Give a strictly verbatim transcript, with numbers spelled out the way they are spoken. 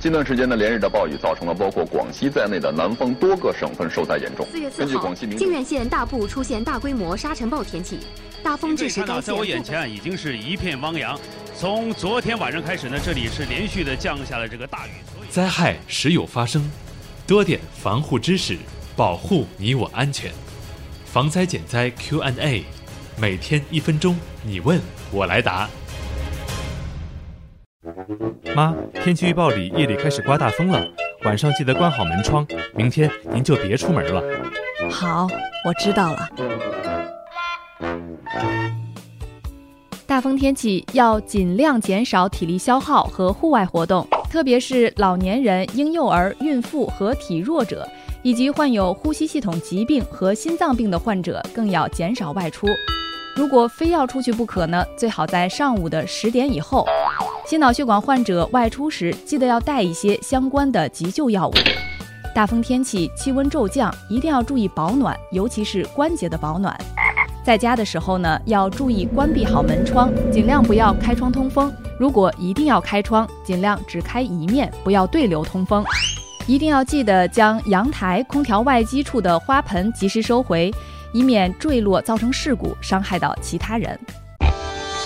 近段时间呢，连日的暴雨造成了包括广西在内的南方多个省份受灾严重。 四月四号，靖远县大部出现大规模沙尘暴天气，大风致使该县。 在我眼前已经是一片汪洋。从昨天晚上开始呢，这里是连续的降下了这个大雨。 灾害时有发生，多点防护知识，保护你我安全。防灾减灾 Q and A， 每天一分钟，你问我来答。 妈，天气预报里夜里开始刮大风了，晚上记得关好门窗，明天您就别出门了。 好，我知道了。 大风天气要尽量减少体力消耗和户外活动，特别是老年人、婴幼儿、孕妇和体弱者，以及患有呼吸系统疾病和心脏病的患者更要减少外出。如果非要出去不可呢，最好在上午的十点以后。心脑血管患者外出时，记得要带一些相关的急救药物。大风天气，气温骤降，一定要注意保暖，尤其是关节的保暖。在家的时候呢，要注意关闭好门窗，尽量不要开窗通风。如果一定要开窗，尽量只开一面，不要对流通风。一定要记得将阳台、空调外机处的花盆及时收回，以免坠落造成事故，伤害到其他人。